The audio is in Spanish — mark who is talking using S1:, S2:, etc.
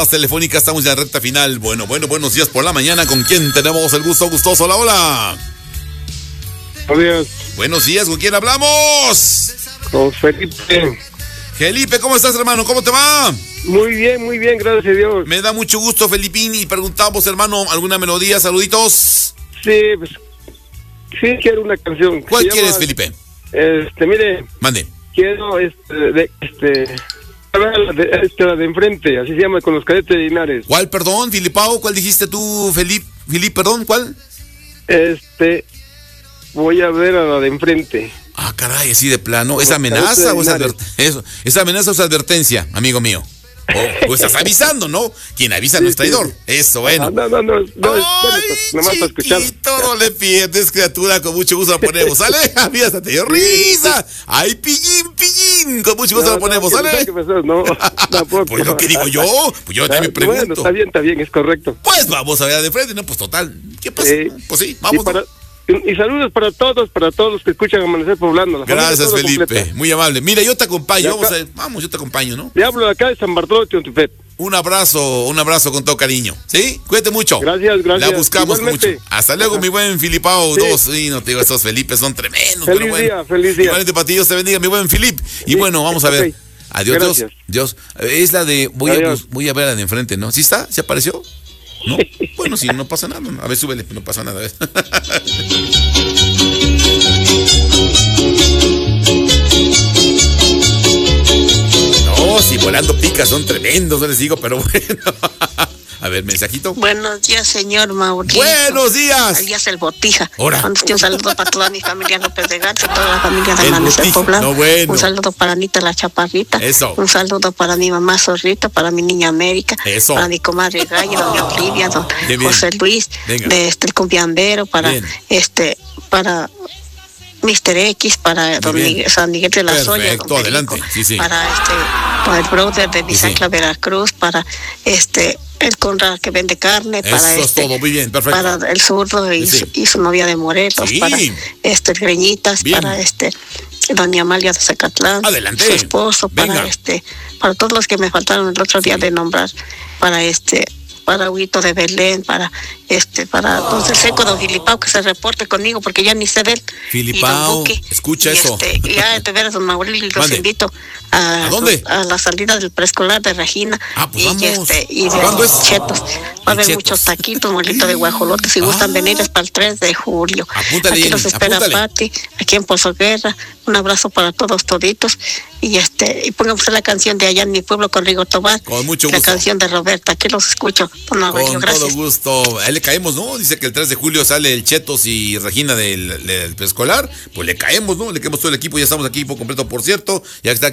S1: Telefónica, estamos ya en recta final. Bueno, buenos días por la mañana. ¿Con quién tenemos el gusto? Gustoso, hola.
S2: Buenos días.
S1: Buenos días, ¿con quién hablamos?
S2: Con Felipe.
S1: Felipe, ¿cómo estás, hermano? ¿Cómo te va?
S2: Muy bien, gracias a Dios.
S1: Me da mucho gusto, Felipín, y preguntamos, hermano, ¿alguna melodía? Saluditos.
S2: Sí, pues, sí quiero una canción.
S1: ¿Cuál quieres, Felipe?
S2: Mire.
S1: Mande.
S2: Quiero, la de enfrente, así se llama, con los Cadetes de Linares.
S1: ¿Cuál, perdón, Filipao? ¿Cuál dijiste tú, Filip, perdón, cuál?
S2: Voy a ver a la de enfrente.
S1: Ah, caray, así de plano. ¿Es amenaza o es amenaza o es advertencia, amigo mío? O estás avisando, ¿no? Quien avisa no es traidor. Eso, bueno.
S2: No, nomás para escuchar.
S1: No le pierdes, criatura, con mucho gusto la ponemos, ¿sale? Mira, hasta te dio risa. Ay, pillín, con mucho gusto la ponemos, ¿sale?
S2: No, tampoco.
S1: Pues lo que digo yo, pues yo también me pregunto.
S2: Bueno, está bien, es correcto.
S1: Pues vamos a ver de frente, ¿no? Pues total, ¿qué pasa? Pues sí, vamos.
S2: Y saludos para todos los que escuchan Amanecer Poblando.
S1: Gracias, Felipe,
S2: completa.
S1: Muy amable. Mira, yo te acompaño, yo te acompaño, ¿no?
S2: Le hablo de acá de San Bartolomé de Teotihuacán.
S1: Un abrazo con todo cariño, ¿sí? Cuídate mucho.
S2: Gracias.
S1: La buscamos
S2: igualmente.
S1: mucho. Hasta luego, mi buen Filipao. Sí, no te digo, estos Felipe son tremendos.
S2: Feliz día.
S1: Igualmente para ti, Dios te bendiga, mi buen Filip. Y bueno, vamos a ver. Adiós, Dios. Es la de, voy a ver a la de enfrente, ¿no? ¿Sí está? ¿Se apareció? ¿No? Bueno, sí, no pasa nada. A ver, súbele, no pasa nada. No, si volando picas son tremendos, no les digo, pero bueno. A ver, mensajito.
S3: Buenos días, señor Mauricio.
S1: Buenos días.
S3: Alias el Botija.
S1: Ahora.
S3: Un saludo para toda mi familia López de Gato, toda la familia de Amanecer Poblado.
S1: No, bueno.
S3: Un saludo para Anita la Chaparrita.
S1: Eso.
S3: Un saludo para mi mamá Zorrita, para mi niña América.
S1: Eso.
S3: Para mi comadre Gallo, doña Olivia, don
S1: bien.
S3: José Luis,
S1: Venga.
S3: de el cumbiambero, para para Mr. X, para San Miguel de la Soya.
S1: Perfecto, adelante. Sí.
S3: Para el brother de Bisacla, Veracruz, para el Conrad que vende carne,
S1: Eso
S3: para
S1: es todo, muy bien, perfecto.
S3: para el zurdo y su novia de Morelos, para Greñitas,
S1: bien.
S3: para doña Amalia de Zacatlán,
S1: adelante.
S3: Su esposo, para para todos los que me faltaron el otro día de nombrar, para Huito de Belén, para don Seco, don Filipao, que se reporte conmigo porque ya ni sé de él.
S1: Filipao, escucha eso.
S3: Ya de veras, don Mauricio, los invito
S1: ¿A dónde?
S3: A la salida del preescolar de Regina.
S1: Pues vamos.
S3: Y de Chetos. Va a haber muchos taquitos, molito de guajolote. Si gustan venir es para el 3 de julio.
S1: Apúntale,
S3: aquí los espera Pati, aquí en Pozo Guerra. Un abrazo para todos toditos. Y pongamos la canción de allá en mi pueblo con Rigo Tobar.
S1: Con mucho
S3: gusto. La canción de Roberta, aquí los escucho. Don Mauricio,
S1: con
S3: gracias.
S1: todo gusto. A él le caemos, ¿no? Dice que el 3 de julio sale el Chetos y Regina del preescolar. Pues le caemos, ¿no? Le caemos todo el equipo. Ya estamos aquí por completo, por cierto. Ya está